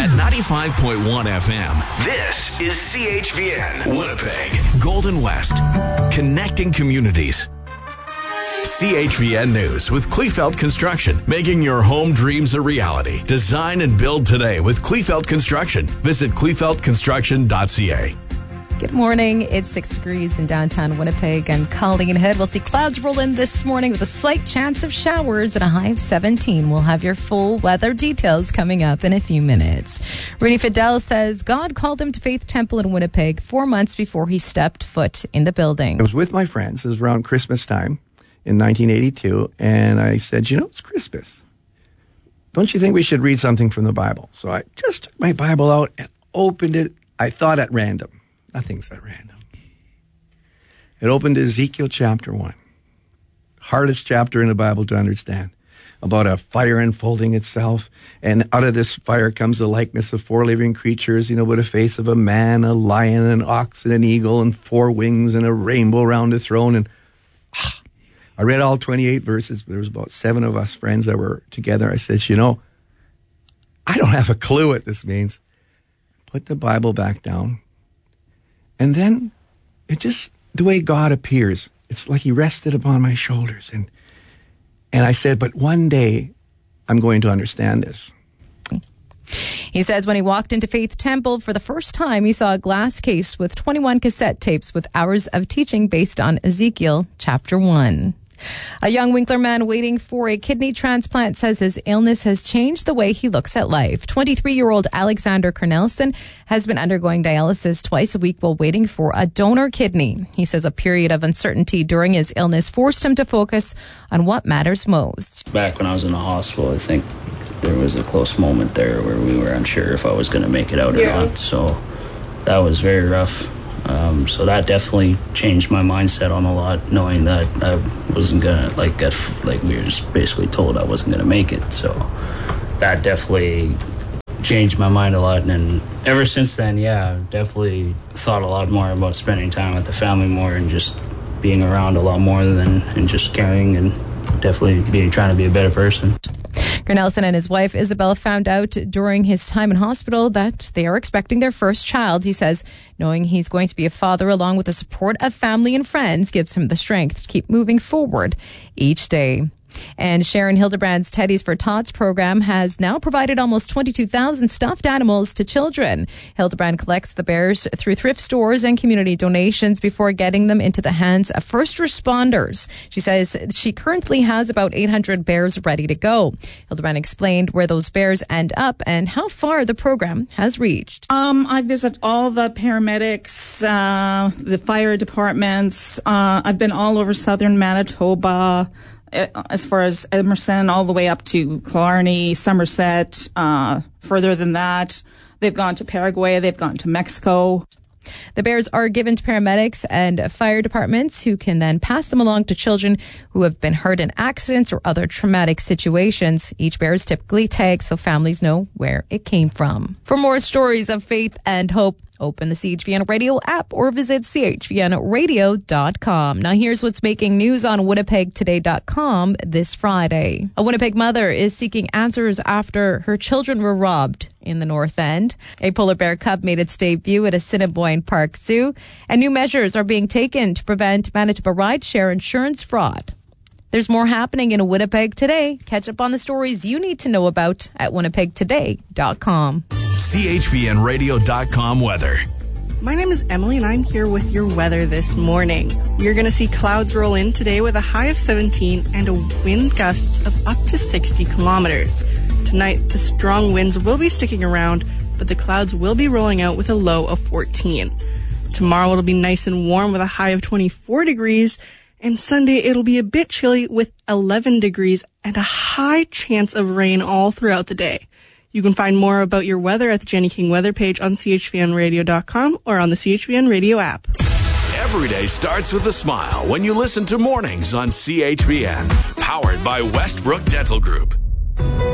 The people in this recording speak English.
At 95.1 FM, this is CHVN, Winnipeg, Golden West, connecting communities. CHVN News with Kleefeld Construction, making your home dreams a reality. Design and build today with Kleefeld Construction. Visit kleefeldconstruction.ca. Good morning. It's 6 degrees in downtown Winnipeg and Colleen Hood. We'll see clouds roll in this morning with a slight chance of showers and a high of 17. We'll have your full weather details coming up in a few minutes. Rudy Fidel says God called him to Faith Temple in Winnipeg 4 months before he stepped foot in the building. I was with my friends. It was around Christmas time in 1982, and I said, it's Christmas. Don't you think we should read something from the Bible? So I just took my Bible out and opened it. I thought at random. Nothing's at random. It opened Ezekiel chapter 1. Hardest chapter in the Bible to understand. About a fire unfolding itself. And out of this fire comes the likeness of 4 living creatures, with a face of a man, a lion, an ox, and an eagle, and 4 wings, and a rainbow around the throne. And I read all 28 verses. There was about 7 of us friends that were together. I said, I don't have a clue what this means. Put the Bible back down. And then it just, the way God appears, it's like he rested upon my shoulders. And I said, but one day I'm going to understand this. He says when he walked into Faith Temple for the first time, he saw a glass case with 21 cassette tapes with hours of teaching based on Ezekiel chapter 1. A young Winkler man waiting for a kidney transplant says his illness has changed the way he looks at life. 23-year-old Alexander Cornelison has been undergoing dialysis twice a week while waiting for a donor kidney. He says a period of uncertainty during his illness forced him to focus on what matters most. Back when I was in the hospital, I think there was a close moment there where we were unsure if I was going to make it out or not. So that was very rough. So that definitely changed my mindset on a lot, knowing that I wasn't going to, like we were just basically told I wasn't going to make it. So that definitely changed my mind a lot. And ever since then, definitely thought a lot more about spending time with the family more and just being around a lot more and just caring and definitely trying to be a better person. Cornelison and his wife Isabel found out during his time in hospital that they are expecting their first child. He says knowing he's going to be a father along with the support of family and friends gives him the strength to keep moving forward each day. And Sharon Hildebrand's Teddies for Tots program has now provided almost 22,000 stuffed animals to children. Hildebrand collects the bears through thrift stores and community donations before getting them into the hands of first responders. She says she currently has about 800 bears ready to go. Hildebrand explained where those bears end up and how far the program has reached. I visit all the paramedics, the fire departments. I've been all over southern Manitoba, as far as Emerson, all the way up to Killarney, Somerset. Further than that, they've gone to Paraguay, they've gone to Mexico. The bears are given to paramedics and fire departments who can then pass them along to children who have been hurt in accidents or other traumatic situations. Each bear is typically tagged so families know where it came from. For more stories of faith and hope, open the CHVN Radio app or visit chvnradio.com. Now here's what's making news on winnipegtoday.com this Friday. A Winnipeg mother is seeking answers after her children were robbed in the North End. A polar bear cub made its debut at Assiniboine Park Zoo, and new measures are being taken to prevent Manitoba rideshare insurance fraud. There's more happening in Winnipeg today. Catch up on the stories you need to know about at winnipegtoday.com. CHVNradio.com weather. My name is Emily and I'm here with your weather this morning. You're going to see clouds roll in today with a high of 17 and a wind gusts of up to 60 kilometers. Tonight, the strong winds will be sticking around, but the clouds will be rolling out with a low of 14. Tomorrow it'll be nice and warm with a high of 24 degrees, and Sunday it'll be a bit chilly with 11 degrees and a high chance of rain all throughout the day. You can find more about your weather at the Jenny King weather page on chvnradio.com or on the CHVN Radio app. Every day starts with a smile when you listen to Mornings on CHVN, powered by Westbrook Dental Group.